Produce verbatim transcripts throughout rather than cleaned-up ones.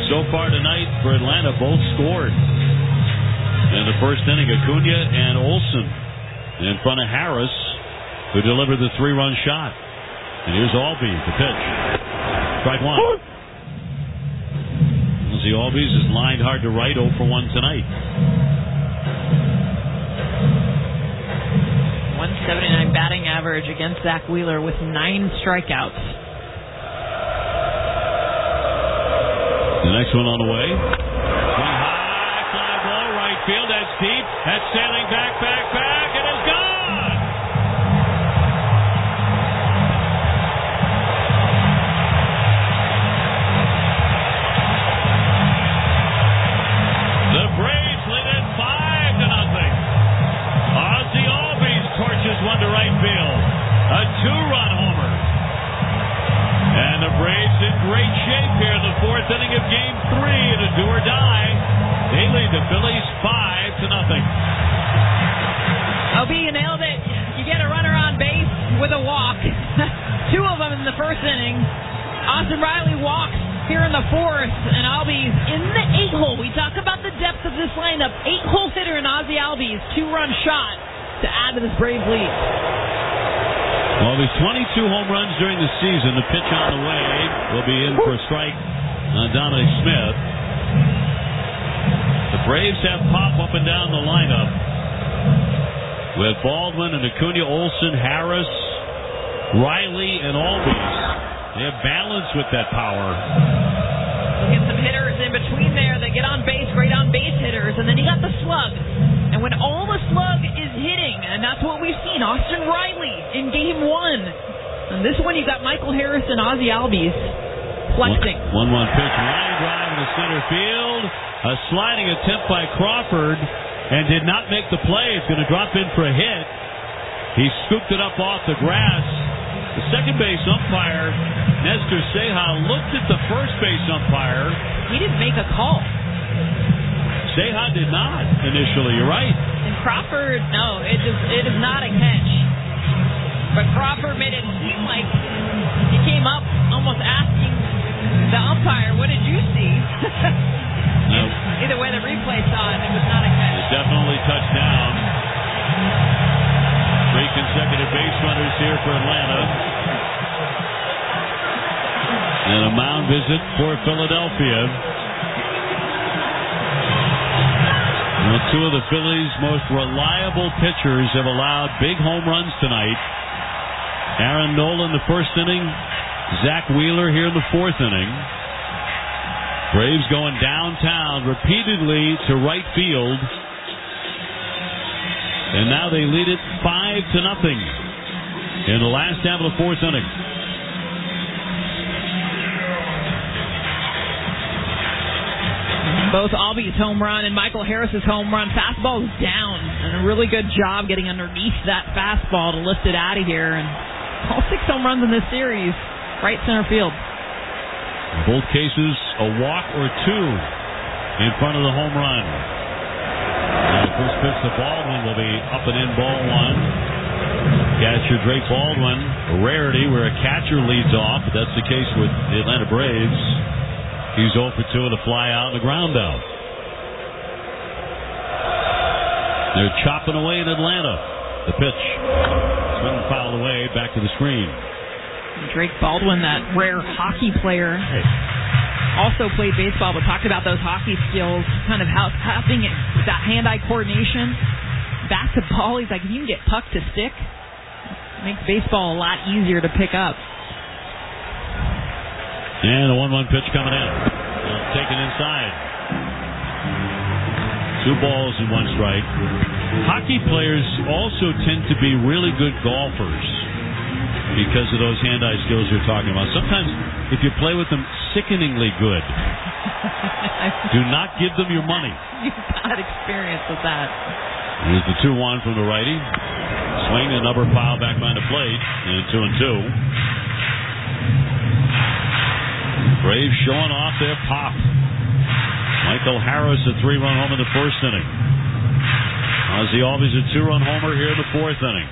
So far tonight for Atlanta, both scored. In the first inning, Acuna and Olsen in front of Harris, who delivered the three-run shot. And here's Albies, the pitch. Strike one. Ozzie Albies is lined hard to right, oh for one tonight. one seventy-nine batting average against Zach Wheeler with nine strikeouts. The next one on the way. One high fly ball, right field. That's deep. That's sailing back, back, back. It is gone. The Braves lead it five to nothing. Ozzie Albies torches one to right field. A two-run homer. And the Braves in great shape here in the fourth inning of Game Three in a do or die. They lead the Phillies five to nothing. O B, you nailed it. You get a runner on base with a walk. Two of them in the first inning. Austin Riley walks here in the fourth, and Albies in the eight hole. We talk about the depth of this lineup. Eight hole hitter in Ozzie Albies, two run shot to add to this Braves lead. Well, there's twenty-two home runs during the season. The pitch on the way will be in for a strike on Dominic Smith. The Braves have pop up and down the lineup with Baldwin and Acuna, Olsen, Harris, Riley, and Albies. They have balance with that power. You get some hitters in between there. They get on base, great on base hitters, and then you got the slug. And when all the slug is hitting, and that's what we've seen, Austin Riley in game one. And this one, you got Michael Harris and Ozzie Albies flexing. one one pitch, line drive in the center field. A sliding attempt by Crawford, and did not make the play. It's going to drop in for a hit. He scooped it up off the grass. The second base umpire, Nestor Ceja, looked at the first base umpire. He didn't make a call. Ceja did not initially. You're right. And Crawford, no, it is, it is not a catch. But Crawford made it seem like he came up almost asking the umpire, what did you see? No. Either way, the replay saw it. It was not a catch. It's definitely touchdown. Three consecutive base runners here for Atlanta. And a mound visit for Philadelphia. Well, two of the Phillies' most reliable pitchers have allowed big home runs tonight. Aaron Nola in the first inning. Zach Wheeler here in the fourth inning. Braves going downtown repeatedly to right field. And now they lead it five to nothing in the last half of the fourth inning. Both Albies' home run and Michael Harris's home run. Fastball's down, and a really good job getting underneath that fastball to lift it out of here. And all six home runs in this series, right center field. In both cases, a walk or two in front of the home run. And the first pitch to Baldwin will be up and in, ball one. Catcher Drake Baldwin, a rarity where a catcher leads off, but that's the case with the Atlanta Braves. He's oh for two with a fly out and a ground out. They're chopping away in Atlanta. The pitch. Swing fouled away, back to the screen. Drake Baldwin, that rare hockey player, also played baseball, but talked about those hockey skills, kind of how having it, that hand-eye coordination. Back to ball, he's like, if you can get puck to stick, it makes baseball a lot easier to pick up. And a one one pitch coming in. Taken inside. Two balls and one strike. Hockey players also tend to be really good golfers because of those hand-eye skills you're talking about. Sometimes, if you play with them, sickeningly good. Do not give them your money. You've got experience with that. Here's the two one from the righty. Swing, another foul back behind the plate. And two and two. Braves showing off their pop. Michael Harris, a three-run home in the first inning. Ozzie Albies, a two-run homer here in the fourth inning.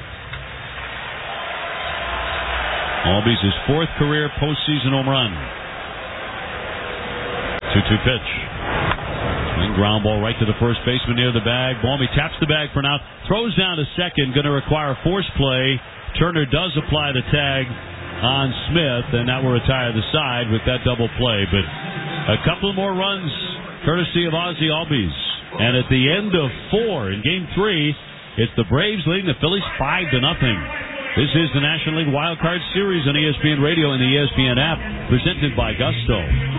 Albies, his fourth career postseason home run. two two pitch. Swing ground ball right to the first baseman near the bag. Ballmy taps the bag for now. Throws down to second. Going to require force play. Turner does apply the tag on Smith, and that will retire the side with that double play. But a couple more runs courtesy of Ozzie Albies. And at the end of four in game three, it's the Braves leading the Phillies five to nothing. This is the National League Wild Card Series on E S P N Radio and the E S P N app, presented by Gusto.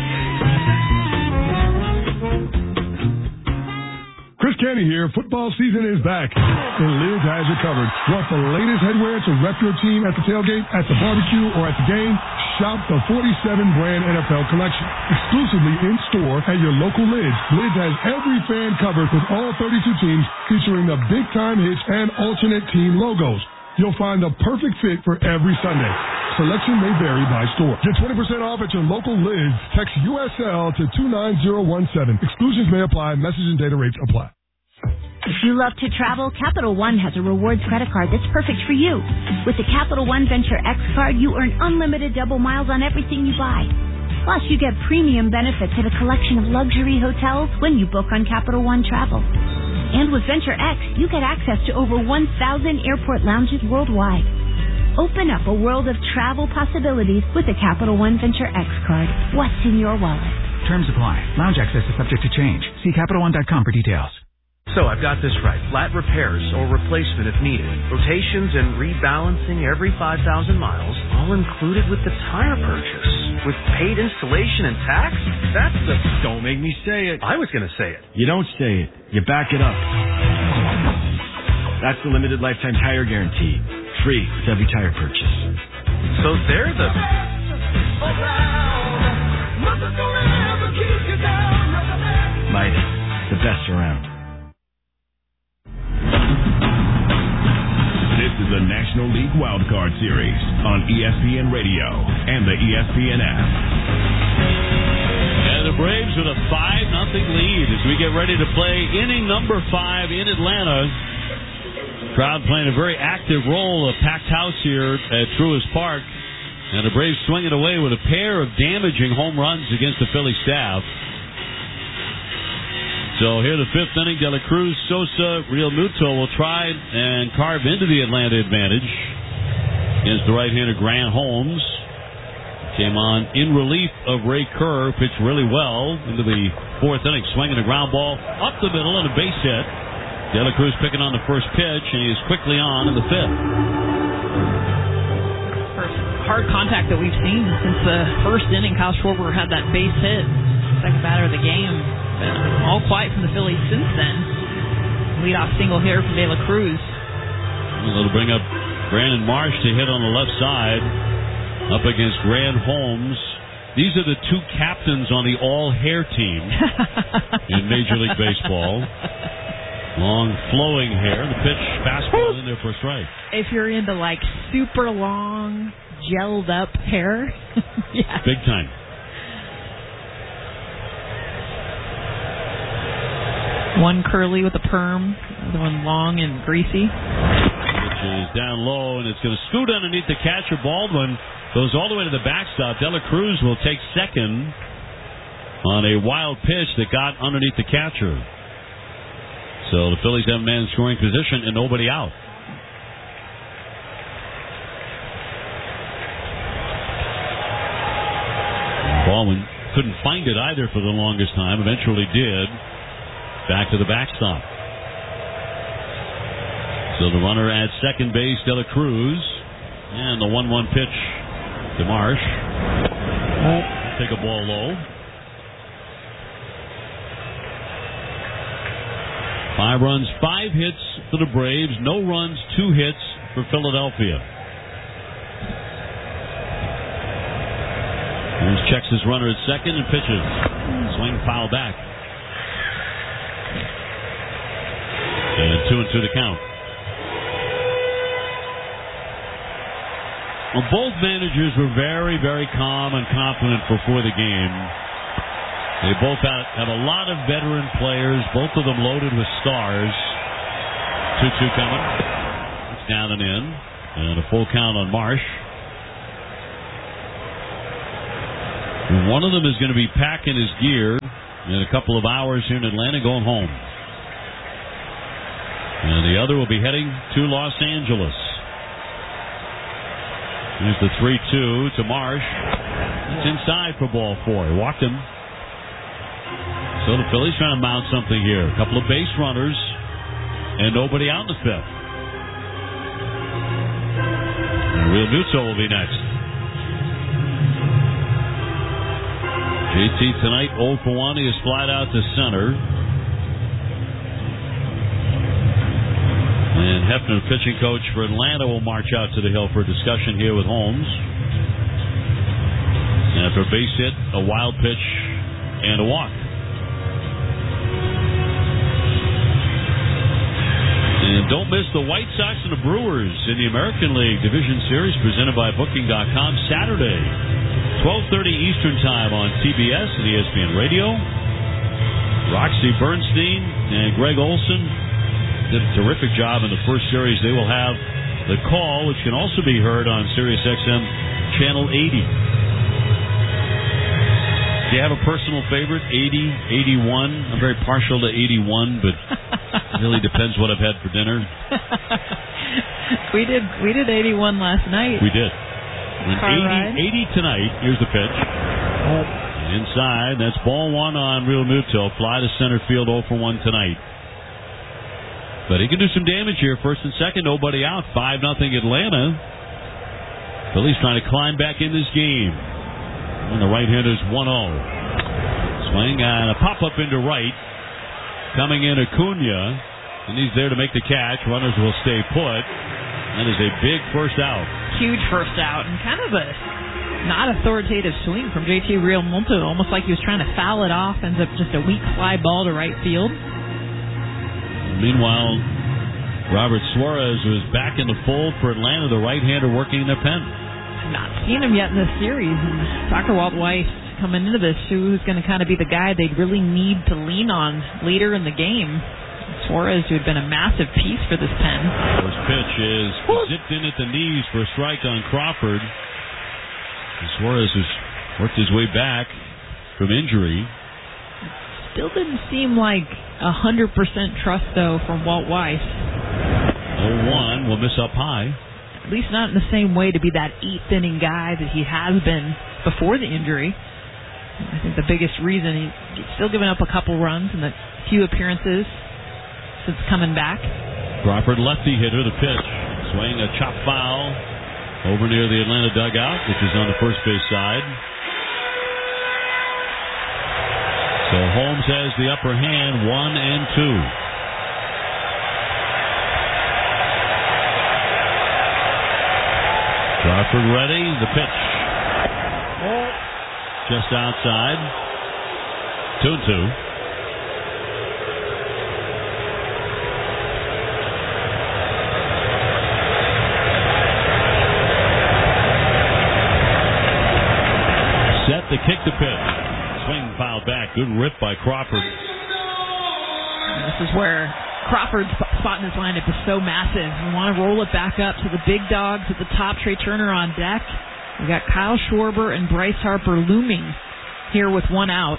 Chris Canty here. Football season is back, and Lids has you covered. Want the latest headwear to rep your team at the tailgate, at the barbecue, or at the game? Shop the forty-seven brand N F L collection. Exclusively in-store at your local Lids. Lids has every fan covered with all thirty-two teams, featuring the big-time hits and alternate team logos. You'll find the perfect fit for every Sunday. Selection may vary by store. Get twenty percent off at your local Lids. Text U S L to two nine zero one seven. Exclusions may apply. Message and data rates apply. If you love to travel, Capital One has a rewards credit card that's perfect for you. With the Capital One Venture X card, you earn unlimited double miles on everything you buy. Plus, you get premium benefits at a collection of luxury hotels when you book on Capital One Travel. And with Venture X, you get access to over one thousand airport lounges worldwide. Open up a world of travel possibilities with the Capital One Venture X card. What's in your wallet? Terms apply. Lounge access is subject to change. See Capital One dot com for details. So I've got this right. Flat repairs or replacement if needed. Rotations and rebalancing every five thousand miles, all included with the tire purchase. With paid installation and tax? That's the... Don't make me say it. I was going to say it. You don't say it. You back it up. That's the limited lifetime tire guarantee. Free with every tire purchase. So they're the... Mighty. The best around. This is the National League Wild Card Series on E S P N Radio and the E S P N app. And the Braves with a five nothing lead as we get ready to play inning number five in Atlanta. Crowd playing a very active role, a packed house here at Truist Park. And the Braves swinging away with a pair of damaging home runs against the Philly staff. So here the fifth inning, De La Cruz, Sosa, Real Muto will try and carve into the Atlanta advantage against the right-hander Grant Holmes. Came on in relief of Ray Kerr, pitched really well into the fourth inning, swinging a ground ball up the middle and a base hit. De La Cruz picking on the first pitch, and he is quickly on in the fifth. First hard contact that we've seen since the first inning. Kyle Schwarber had that base hit, second batter of the game. All quiet from the Phillies since then. Leadoff single here from De La Cruz. It'll bring up Brandon Marsh to hit on the left side up against Grant Holmes. These are the two captains on the all-hair team in Major League Baseball. Long flowing hair. The pitch, fastball in there for a strike. If you're into like super long, gelled up hair, yeah. Big time. One curly with a perm, the other one long and greasy. Which is down low, and it's going to scoot underneath the catcher. Baldwin goes all the way to the backstop. De La Cruz will take second on a wild pitch that got underneath the catcher. So the Phillies have a man in scoring position and nobody out. Baldwin couldn't find it either for the longest time. Eventually did. Back to the backstop. So the runner at second base, De La Cruz. And the one one pitch to Marsh. Take a ball low. Five runs, five hits for the Braves. No runs, two hits for Philadelphia. Here's checks his runner at second and pitches. Swing foul back. And two and two to count. Well, both managers were very, very calm and confident before the game. They both have a lot of veteran players, both of them loaded with stars. two two coming. It's down and in. And a full count on Marsh. One of them is going to be packing his gear in a couple of hours here in Atlanta, going home. And the other will be heading to Los Angeles. Here's the three two to Marsh. It's inside for ball four. He walked him. So the Phillies trying to mount something here. A couple of base runners and nobody out in the fifth. And Real Muto will be next. J T tonight oh for one. He has flied out to center. And Hefner, pitching coach for Atlanta, will march out to the hill for a discussion here with Holmes. And after a base hit, a wild pitch, and a walk. And don't miss the White Sox and the Brewers in the American League Division Series presented by Booking dot com Saturday, twelve thirty Eastern Time on T B S and E S P N Radio. Roxy Bernstein and Greg Olson did a terrific job in the first series. They will have The Call, which can also be heard on Sirius X M Channel eighty. Do you have a personal favorite? eighty, eighty-one? I'm very partial to eighty-one, but it really depends what I've had for dinner. we did we did eighty-one last night. We did. And eighty, eighty tonight. Here's the pitch. Oh. Inside. That's ball one on Real Muto. Fly to center field oh for one tonight. But he can do some damage here. First and second, nobody out. five nothing Atlanta. Phillies trying to climb back in this game. And the right-hander's one oh. Swing and a pop-up into right. Coming in Acuna. And he's there to make the catch. Runners will stay put. That is a big first out. Huge first out. And kind of a not authoritative swing from J T Realmuto. Almost like he was trying to foul it off. Ends up just a weak fly ball to right field. Meanwhile, Robert Suarez was back in the fold for Atlanta, the right-hander working in their pen. Not seen him yet in this series. And Doctor Walt Weiss coming into this, who's going to kind of be the guy they'd really need to lean on later in the game. Suarez, who had been a massive piece for this pen. First pitch is zipped in at the knees for a strike on Crawford. And Suarez has worked his way back from injury. Still didn't seem like one hundred percent trust, though, from Walt Weiss. oh one will miss up high. At least not in the same way to be that eighth-inning guy that he has been before the injury. I think the biggest reason he, he's still giving up a couple runs in the few appearances since coming back. Crawford, lefty hitter, the pitch. Swing, a chop foul over near the Atlanta dugout, which is on the first base side. So Holmes has the upper hand, one and two. Crawford ready, the pitch. Just outside. Two and two. Set to kick the pitch. Swing fouled back. Good rip by Crawford. And this is where Crawford's spot in his lineup is so massive. We want to roll it back up to the big dogs at the top. Trey Turner on deck. We got Kyle Schwarber and Bryce Harper looming here with one out.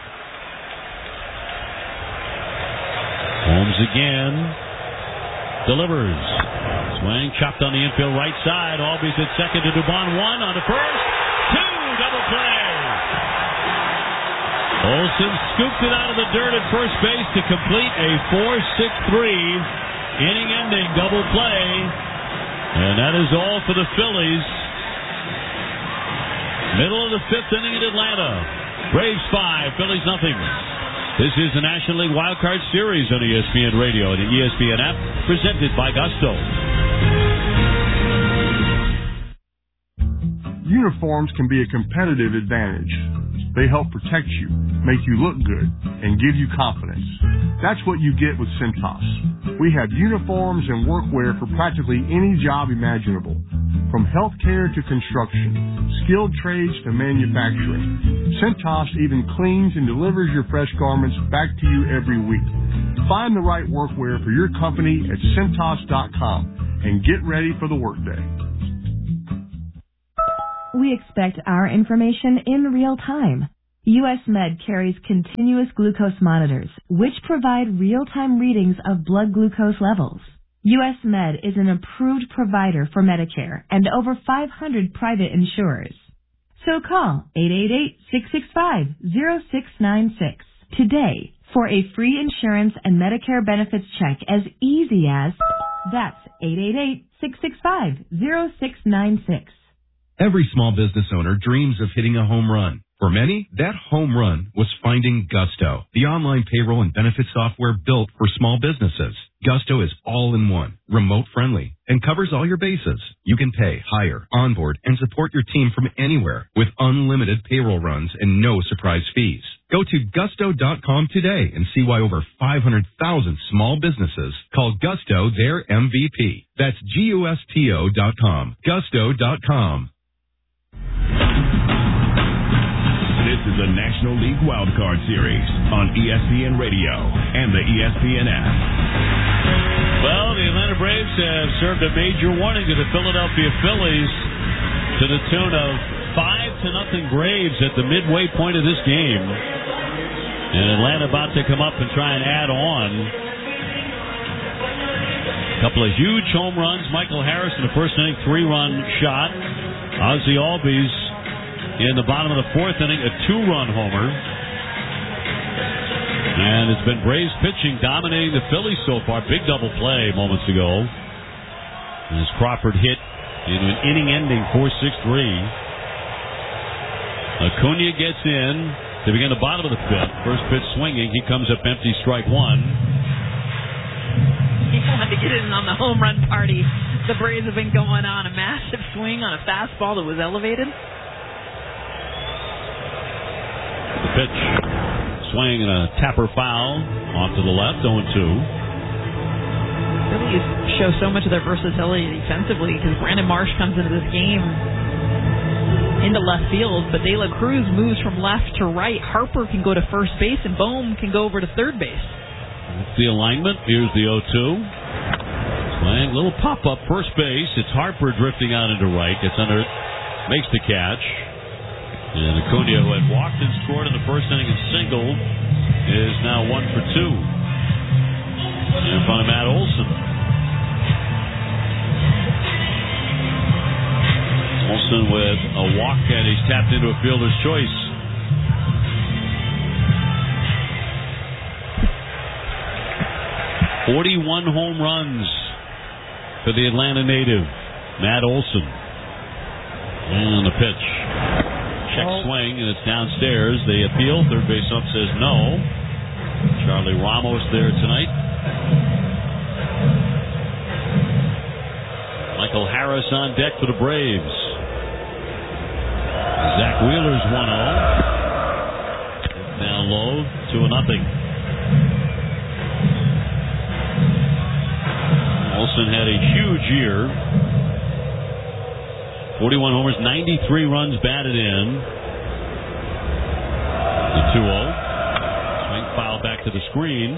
Holmes again. Delivers. Swing chopped on the infield right side. Albies at second to Dubon. One on the first. Two. Double play. Olsen scooped it out of the dirt at first base to complete a four six three inning-ending double play. And that is all for the Phillies. Middle of the fifth inning in Atlanta. Braves five, Phillies nothing. This is the National League Wild Card Series on E S P N Radio and the E S P N app, presented by Gusto. Uniforms can be a competitive advantage. They help protect you, make you look good, and give you confidence. That's what you get with Cintas. We have uniforms and workwear for practically any job imaginable, from healthcare to construction, skilled trades to manufacturing. Cintas even cleans and delivers your fresh garments back to you every week. Find the right workwear for your company at Cintas dot com and get ready for the workday. We expect our information in real time. U S Med carries continuous glucose monitors, which provide real-time readings of blood glucose levels. U S Med is an approved provider for Medicare and over five hundred private insurers. So call eight eight eight, six six five, zero six nine six today for a free insurance and Medicare benefits check as easy as that's eight eight eight, six six five, zero six nine six. Every small business owner dreams of hitting a home run. For many, that home run was finding Gusto, the online payroll and benefits software built for small businesses. Gusto is all-in-one, remote-friendly, and covers all your bases. You can pay, hire, onboard, and support your team from anywhere with unlimited payroll runs and no surprise fees. Go to gusto dot com today and see why over five hundred thousand small businesses call Gusto their M V P. That's G U S T O dot com. Gusto dot com. This is the National League Wildcard Series on E S P N Radio and the E S P N app. Well, the Atlanta Braves have served a major warning to the Philadelphia Phillies to the tune of five to nothing Braves at the midway point of this game. And Atlanta about to come up and try and add on. A couple of huge home runs. Michael Harris in the first inning, three-run shot. Ozzie Albies in the bottom of the fourth inning, a two-run homer. And it's been Braves pitching dominating the Phillies so far. Big double play moments ago. As Crawford hit in an inning-ending four six three. Acuna gets in to begin the bottom of the fifth. First pitch swinging. He comes up empty, strike one. He wanted to get in on the home run party. The Braves have been going on a massive swing on a fastball that was elevated. The pitch, swing and a tapper foul off to the left, oh and two. Really show so much of their versatility defensively because Brandon Marsh comes into this game into left field, but De La Cruz moves from left to right. Harper can go to first base, and Bohm can go over to third base. That's the alignment. Here's the oh two. Swing, little pop-up first base. It's Harper drifting out into right. Gets under it, makes the catch. And Acuna, who had walked and scored in the first inning and singled, is now one for two. In front of Matt Olson. Olson with a walk, and he's tapped into a fielder's choice. forty-one home runs for the Atlanta native, Matt Olson. And the pitch. Check swing, and it's downstairs. They appeal. Third base ump says no. Charlie Ramos there tonight. Michael Harris on deck for the Braves. Zach Wheeler's one oh. Down low, two to nothing. Olson had a huge year. forty-one homers, ninety-three runs batted in. The two oh. Swing foul back to the screen.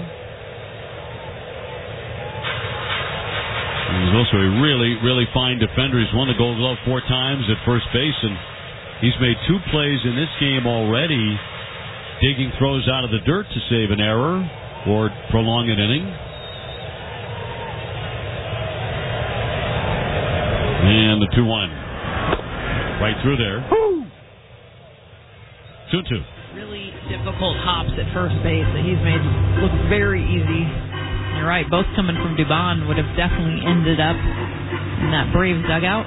He's also a really, really fine defender. He's won the Gold Glove four times at first base, and he's made two plays in this game already, digging throws out of the dirt to save an error or prolong an inning. And the two one. Right through there. two two. Really difficult hops at first base that he's made look very easy. You're right, both coming from Dubon would have definitely ended up in that Braves dugout.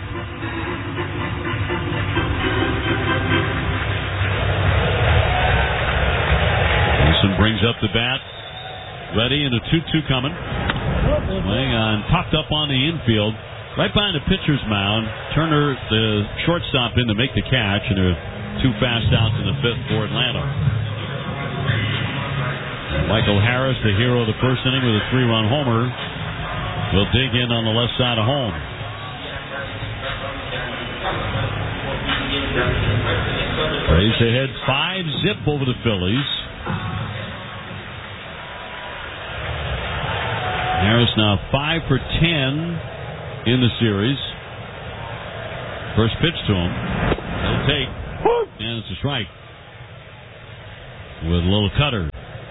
Wilson brings up the bat. Ready, and a two two coming. Swing on, popped up on the infield. Right behind the pitcher's mound. Turner, the shortstop, in to make the catch, and there are two fast outs in the fifth for Atlanta. Michael Harris, the hero of the first inning with a three-run homer, will dig in on the left side of home. Braves ahead five zip over the Phillies. Harris now five for ten in the series. First pitch to him. take. And it's a strike. With a little cutter.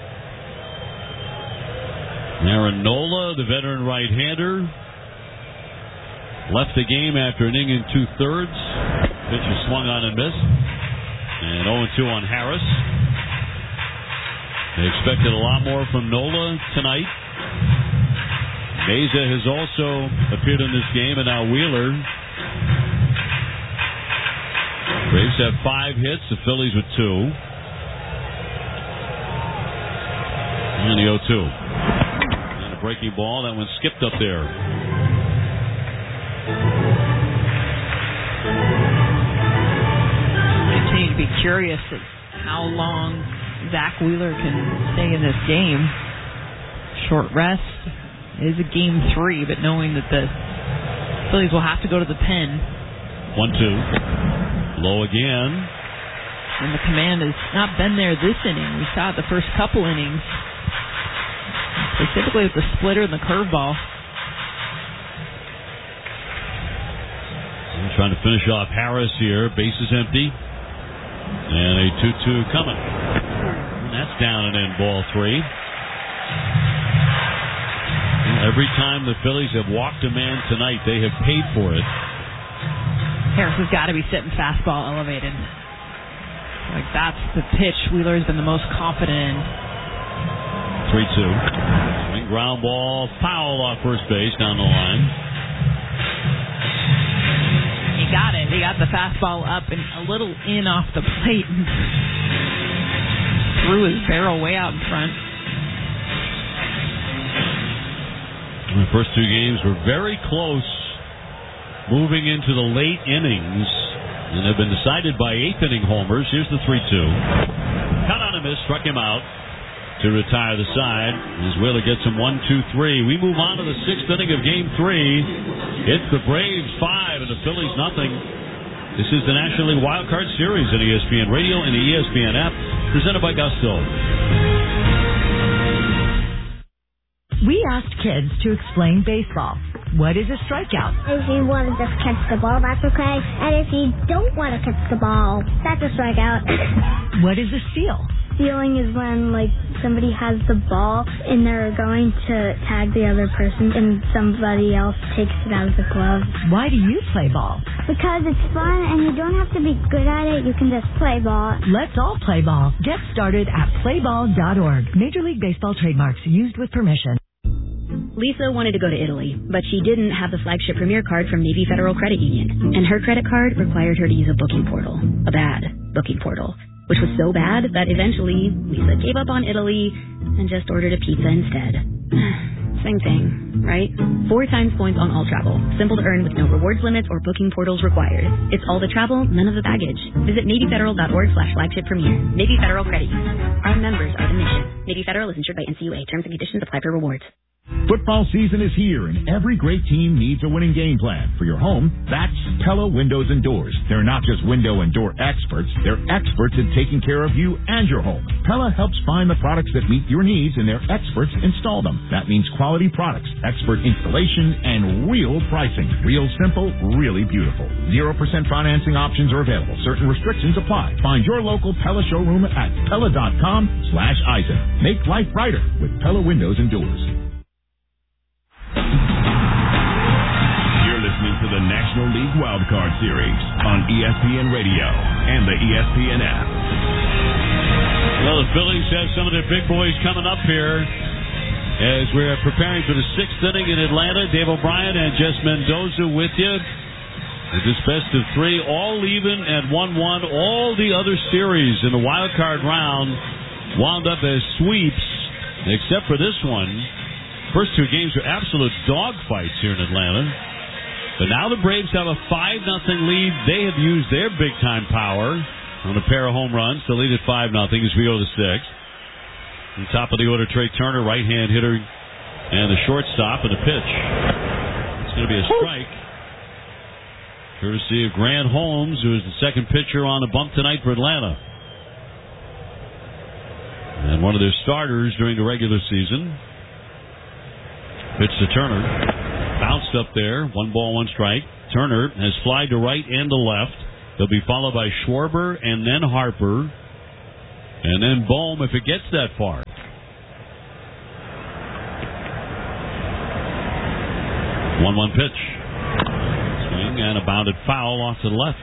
Aaron Nola, the veteran right-hander, left the game after an inning and two-thirds. Pitch is swung on and missed. And oh and two on Harris. They expected a lot more from Nola tonight. Meza has also appeared in this game, and now Wheeler. Braves have five hits, the Phillies with two. And the oh two. And a breaking ball, that one skipped up there. Continue to be curious at how long Zach Wheeler can stay in this game. Short rest. It is a game three, but knowing that the Phillies will have to go to the pen. One, two. Low again. And the command has not been there this inning. We saw it the first couple innings. Specifically with the splitter and the curveball. We're trying to finish off Harris here. Base is empty. And a two two coming. And that's down and in, ball three. Every time the Phillies have walked a man tonight, they have paid for it. Harris has got to be sitting fastball elevated. Like, that's the pitch Wheeler has been the most confident in. three two. Swing ground ball, foul off first base down the line. He got it. He got the fastball up and a little in off the plate and threw his barrel way out in front. The first two games were very close, moving into the late innings, and have been decided by eighth-inning homers. Here's the three two. Cut on a miss, struck him out to retire the side. As Wheeler gets him one, two, three. We move on to the sixth inning of Game three. It's the Braves five and the Phillies nothing. This is the National League Wild Card Series on E S P N Radio and the E S P N app, presented by Gusto. We asked kids to explain baseball. What is a strikeout? If you want to just catch the ball, that's okay. And if you don't want to catch the ball, that's a strikeout. What is a steal? Stealing is when, like, somebody has the ball and they're going to tag the other person and somebody else takes it out of the glove. Why do you play ball? Because it's fun and you don't have to be good at it. You can just play ball. Let's all play ball. Get started at play ball dot org. Major League Baseball trademarks used with permission. Lisa wanted to go to Italy, but she didn't have the flagship Premier card from Navy Federal Credit Union. And her credit card required her to use a booking portal. A bad booking portal. Which was so bad that eventually Lisa gave up on Italy and just ordered a pizza instead. Same thing, right? Four times points on all travel. Simple to earn with no rewards limits or booking portals required. It's all the travel, none of the baggage. Visit Navy Federal dot org slash flagship premier. Navy Federal Credit Union. Our members are the mission. Navy Federal is insured by N C U A. Terms and conditions apply for rewards. Football season is here, and every great team needs a winning game plan. For your home, that's Pella Windows and Doors. They're not just window and door experts. They're experts at taking care of you and your home. Pella helps find the products that meet your needs, and their experts install them. That means quality products, expert installation, and real pricing. Real simple, really beautiful. zero percent financing options are available. Certain restrictions apply. Find your local Pella showroom at Pella dot com slash Eisen. Make life brighter with Pella Windows and Doors. You're listening to the National League Wildcard Series on E S P N Radio and the E S P N app. Well, the Phillies have some of their big boys coming up here as we're preparing for the sixth inning in Atlanta. Dave O'Brien and Jess Mendoza with you. With this best of three, all even at one one. All the other series in the wild card round wound up as sweeps, except for this one. First two games were absolute dogfights here in Atlanta. But now the Braves have a five nothing lead. They have used their big-time power on a pair of home runs to lead at five nothing as we go to sixth. On top of the order, Trey Turner, right-hand hitter, and the shortstop, and the pitch. It's going to be a strike. Courtesy of Grant Holmes, who is the second pitcher on the bump tonight for Atlanta. And one of their starters during the regular season. Pitch to Turner. Bounced up there. One ball, one strike. Turner has flied to right and to left. He'll be followed by Schwarber and then Harper. And then Bohm if it gets that far. one one pitch. Swing and a bounded foul off to the left.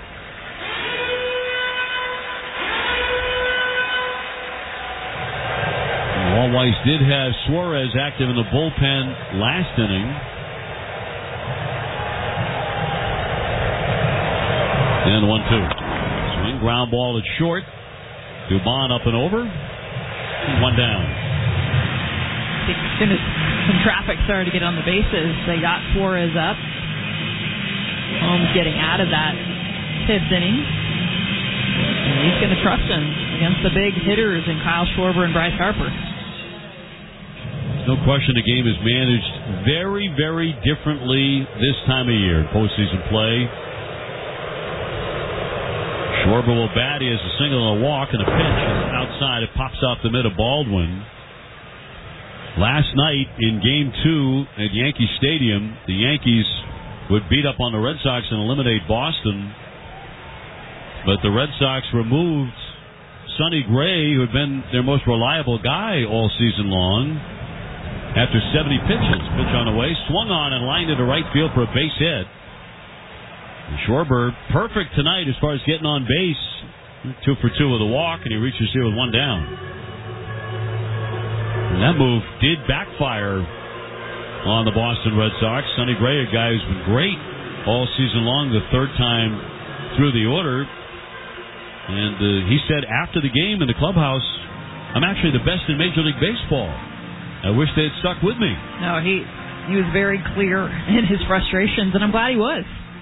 Walt Weiss did have Suarez active in the bullpen last inning. And one two. Swing, ground ball at short. Dubon up and over. One down. I think as soon as some traffic started to get on the bases, they got Suarez up. Holmes getting out of that fifth inning. And he's going to trust him against the big hitters in Kyle Schwarber and Bryce Harper. No question the game is managed very, very differently this time of year in postseason play. Schwarber will bat. He has a single and a walk, and a pitch outside. It pops off the mid of Baldwin. Last night in Game two at Yankee Stadium, the Yankees would beat up on the Red Sox and eliminate Boston. But the Red Sox removed Sonny Gray, who had been their most reliable guy all season long, after seventy pitches. Pitch on the way, swung on and lined into right field for a base hit. And Schwarber, perfect tonight as far as getting on base. Two for two with a walk, and he reaches here with one down. And that move did backfire on the Boston Red Sox. Sonny Gray, a guy who's been great all season long, the third time through the order. And uh, he said after the game in the clubhouse, I'm actually the best in Major League Baseball. I wish they had stuck with me. No, he he was very clear in his frustrations, and I'm glad he was.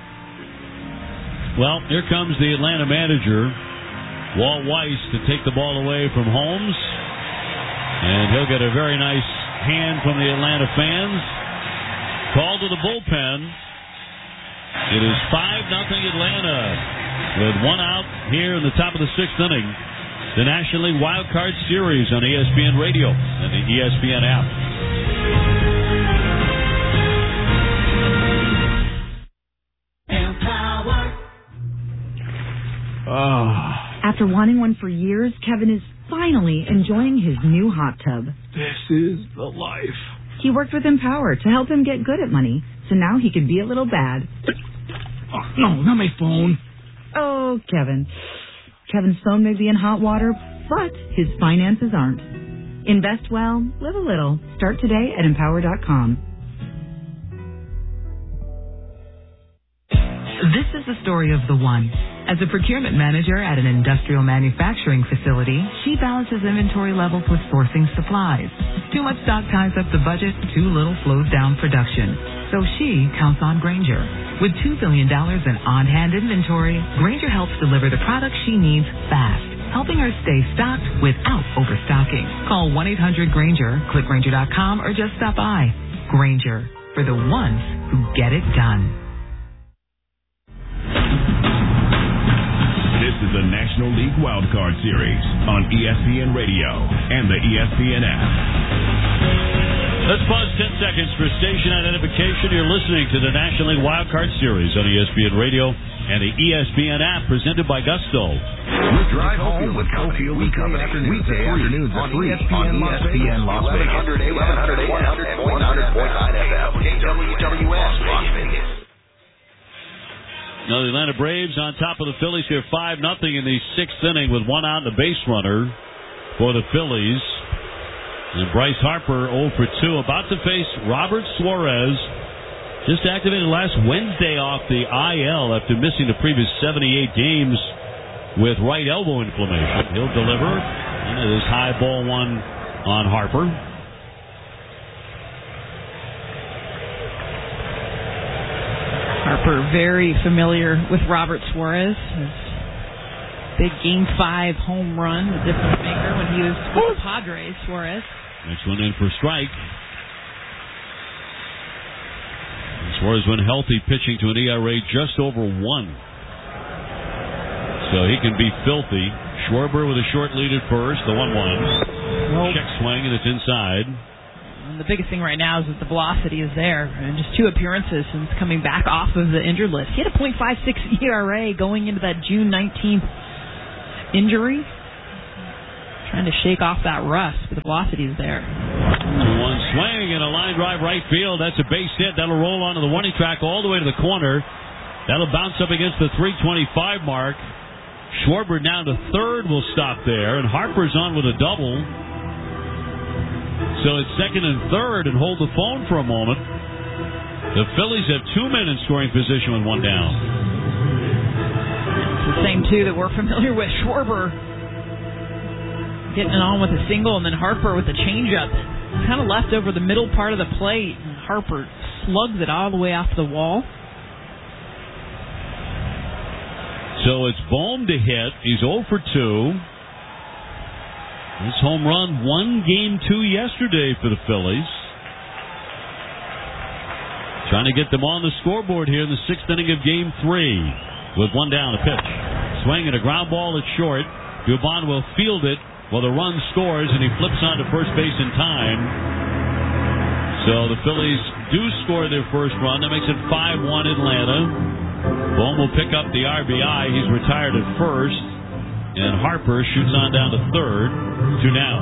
Well, here comes the Atlanta manager, Walt Weiss, to take the ball away from Holmes. And he'll get a very nice hand from the Atlanta fans. Call to the bullpen. It is five nothing Atlanta with one out here in the top of the sixth inning. The National League Wild Card Series on E S P N Radio and the E S P N app. Oh. After wanting one for years, Kevin is finally enjoying his new hot tub. This is the life. He worked with Empower to help him get good at money, so now he can be a little bad. Oh, no, not my phone. Oh, Kevin. Kevin's phone may be in hot water, but his finances aren't. Invest well, live a little. Start today at empower dot com. This is the story of the one. As a procurement manager at an industrial manufacturing facility, she balances inventory levels with sourcing supplies. Too much stock ties up the budget, too little slows down production. So she counts on Grainger. With two billion dollars in on-hand inventory, Grainger helps deliver the products she needs fast, helping her stay stocked without overstocking. Call one eight hundred Grainger, click Grainger dot com, or just stop by. Grainger, for the ones who get it done. This is the National League Wild Card Series on E S P N Radio and the E S P N app. Let's pause ten seconds for station identification. You're listening to the National League Wild Card Series on E S P N Radio and the E S P N app, presented by Gusto. Drive home with Cofield and Company. Weekday afternoons at three on E S P N Las Vegas. eleven hundred, eleven hundred, one hundred, and one hundred point nine F M. K W W S Las Vegas. Now the Atlanta Braves on top of the Phillies here, five nothing in the sixth inning with one out and a base runner for the Phillies. And Bryce Harper oh for two, about to face Robert Suarez, just activated last Wednesday off the I L after missing the previous seventy-eight games with right elbow inflammation. He'll deliver, and it is high ball one on Harper. Harper very familiar with Robert Suarez. His big Game five home run, the difference maker when he was with the Padres, Suarez. Next one in for strike. And Suarez, when healthy, pitching to an E R A just over one. So he can be filthy. Schwarber with a short lead at first, the one one. Check swing, and it's inside. And the biggest thing right now is that the velocity is there. And just two appearances since coming back off of the injured list. He had a point five six E R A going into that June nineteenth injury. Trying to shake off that rust, but the velocity is there. One swing and a line drive right field. That's a base hit. That'll roll onto the warning track all the way to the corner. That'll bounce up against the three twenty-five mark. Schwarber down to third will stop there, and Harper's on with a double. So it's second and third, and hold the phone for a moment. The Phillies have two men in scoring position with one down. It's the same two that we're familiar with. Schwarber getting it on with a single, and then Harper with a changeup. Kind of left over the middle part of the plate, and Harper slugs it all the way off the wall. So it's Bohm to hit. He's oh for two. This home run won game two yesterday for the Phillies. Trying to get them on the scoreboard here in the sixth inning of game three. With one down, a pitch. Swing and a ground ball at short. Dubon will field it while the run scores, and he flips on to first base in time. So the Phillies do score their first run. That makes it five one Atlanta. Bohm will pick up the R B I. He's retired at first. And Harper shoots on down to third. Two down.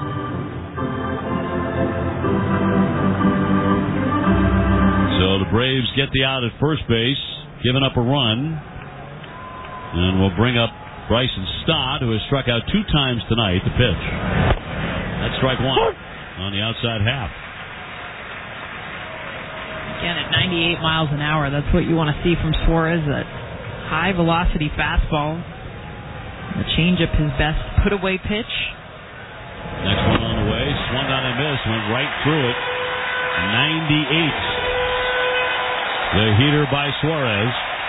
So the Braves get the out at first base, giving up a run. And we'll bring up Bryson Stott, who has struck out two times tonight. The pitch. That's strike one on the outside half. Again, at ninety-eight miles an hour, that's what you want to see from Suarez, that high-velocity fastball. The changeup, his best put-away pitch. Next one on the way, swung on and missed, went right through it. ninety-eight. The heater by Suarez.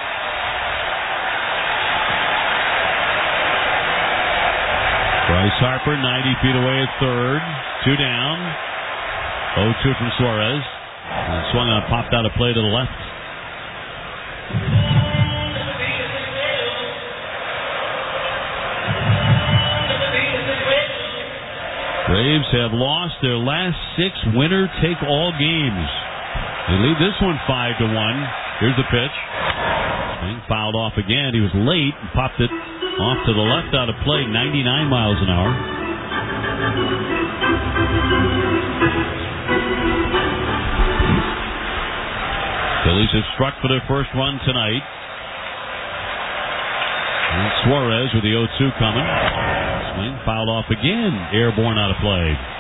Bryce Harper, ninety feet away at third. Two down. oh two from Suarez. And swung on, popped out of play to the left. Braves have lost their last six winner-take-all games. They lead this one five to one. Here's the pitch. Swing fouled off again. He was late and popped it off to the left out of play, ninety-nine miles an hour. Phillies have struck for their first run tonight. And Suarez with the oh two coming. Swing fouled off again. Airborne out of play.